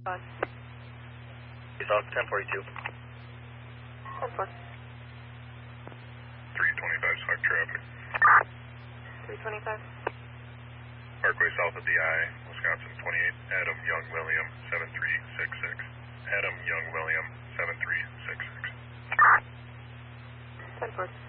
South 1042. 10-4. 325 Swipe traffic. 325. Parkway south of the I, Wisconsin 28, Adam Young William 7366. Adam Young William 7366. 10-4.